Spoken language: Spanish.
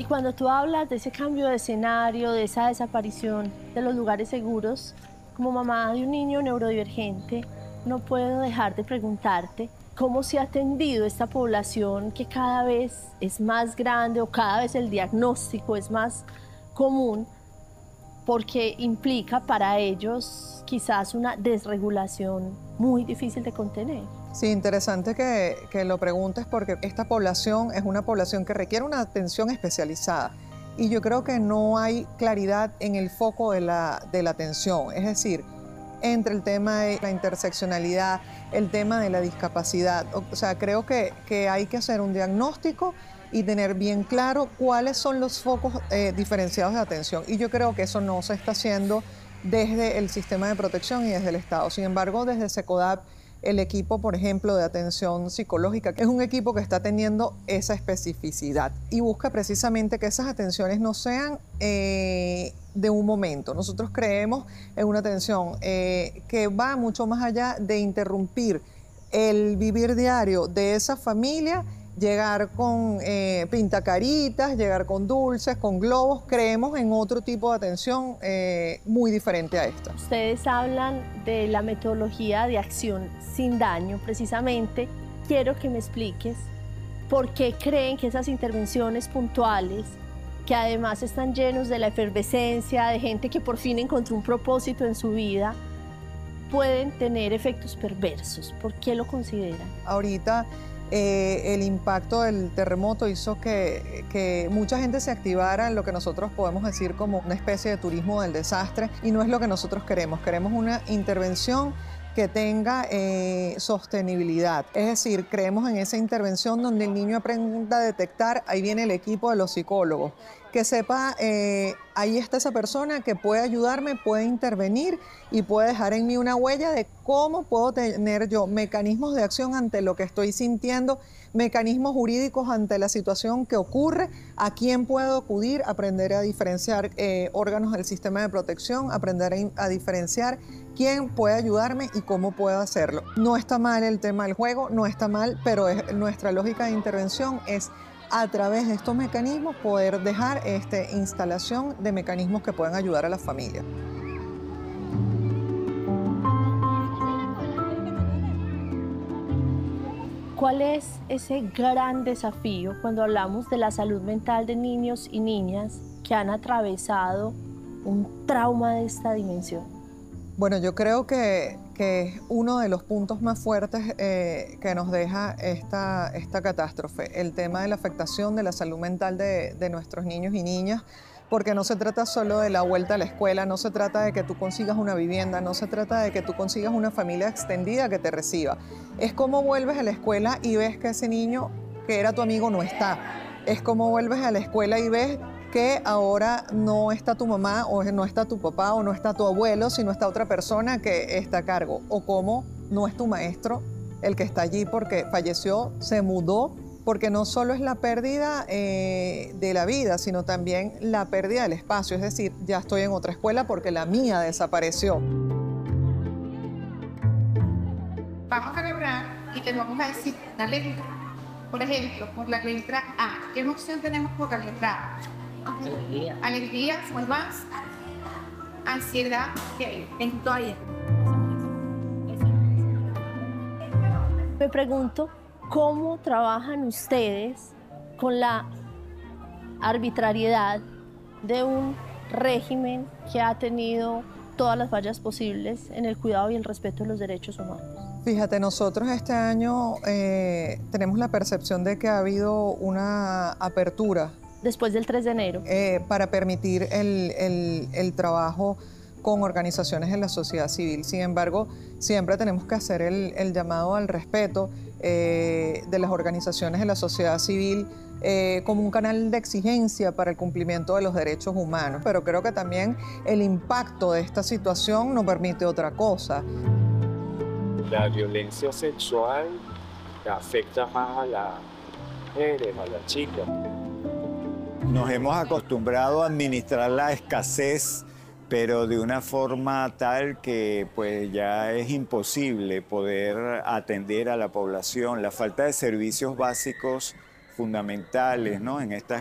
Y cuando tú hablas de ese cambio de escenario, de esa desaparición de los lugares seguros, como mamá de un niño neurodivergente, no puedo dejar de preguntarte cómo se ha atendido esta población que cada vez es más grande o cada vez el diagnóstico es más común, porque implica para ellos quizás una desregulación muy difícil de contener. Sí, interesante que lo preguntes porque esta población es una población que requiere una atención especializada y yo creo que no hay claridad en el foco de la atención, es decir, entre el tema de la interseccionalidad, el tema de la discapacidad. O sea, creo que hay que hacer un diagnóstico y tener bien claro cuáles son los focos diferenciados de atención. Y yo creo que eso no se está haciendo desde el sistema de protección y desde el Estado. Sin embargo, desde SECODAP, el equipo, por ejemplo, de atención psicológica, que es un equipo que está teniendo esa especificidad y busca precisamente que esas atenciones no sean de un momento. Nosotros creemos en una atención que va mucho más allá de interrumpir el vivir diario de esa familia, llegar con pintacaritas, llegar con dulces, con globos. Creemos en otro tipo de atención muy diferente a esta. Ustedes hablan de la metodología de acción sin daño. Precisamente quiero que me expliques por qué creen que esas intervenciones puntuales, que además están llenos de la efervescencia, de gente que por fin encontró un propósito en su vida, pueden tener efectos perversos. ¿Por qué lo consideran? Ahorita el impacto del terremoto hizo que mucha gente se activara en lo que nosotros podemos decir como una especie de turismo del desastre y no es lo que nosotros queremos. Queremos una intervención que tenga sostenibilidad. Es decir, creemos en esa intervención donde el niño aprenda a detectar, ahí viene el equipo de los psicólogos, que sepa, ahí está esa persona que puede ayudarme, puede intervenir y puede dejar en mí una huella de cómo puedo tener yo mecanismos de acción ante lo que estoy sintiendo, mecanismos jurídicos ante la situación que ocurre, a quién puedo acudir, aprender a diferenciar órganos del sistema de protección, aprender a diferenciar quién puede ayudarme y cómo puedo hacerlo. No está mal el tema del juego, no está mal, pero nuestra lógica de intervención es a través de estos mecanismos poder dejar esta instalación de mecanismos que puedan ayudar a la familia. ¿Cuál es ese gran desafío cuando hablamos de la salud mental de niños y niñas que han atravesado un trauma de esta dimensión? Bueno, yo creo que es uno de los puntos más fuertes que nos deja esta catástrofe, el tema de la afectación de la salud mental de nuestros niños y niñas, porque no se trata solo de la vuelta a la escuela, no se trata de que tú consigas una vivienda, no se trata de que tú consigas una familia extendida que te reciba. Es cómo vuelves a la escuela y ves que ese niño que era tu amigo no está. Es cómo vuelves a la escuela y ves que ahora no está tu mamá o no está tu papá o no está tu abuelo, sino está otra persona que está a cargo. O cómo no es tu maestro el que está allí porque falleció, se mudó, porque no solo es la pérdida de la vida, sino también la pérdida del espacio. Es decir, ya estoy en otra escuela porque la mía desapareció. Vamos a lograr y te vamos a decir una letra. Por ejemplo, por la letra A. ¿Qué emoción tenemos por la letra A? Alegría. Alegría, ¿cuál más? Ansiedad, ¿qué? Victoria. Me pregunto, ¿cómo trabajan ustedes con la arbitrariedad de un régimen que ha tenido todas las fallas posibles en el cuidado y el respeto de los derechos humanos? Fíjate, nosotros este año tenemos la percepción de que ha habido una apertura Después del 3 de enero. para permitir el trabajo con organizaciones de la sociedad civil. Sin embargo, siempre tenemos que hacer el llamado al respeto de las organizaciones de la sociedad civil como un canal de exigencia para el cumplimiento de los derechos humanos. Pero creo que también el impacto de esta situación no permite otra cosa. La violencia sexual afecta más a las mujeres, a las chicas. Nos hemos acostumbrado a administrar la escasez, pero de una forma tal que pues ya es imposible poder atender a la población. La falta de servicios básicos fundamentales, ¿no?, en estas